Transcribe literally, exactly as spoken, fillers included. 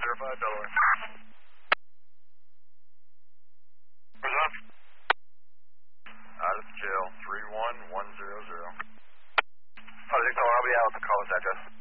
zero five, Delaware. Where's up? Out of jail, three one one zero zero. Oh, I'll be out with the call this address.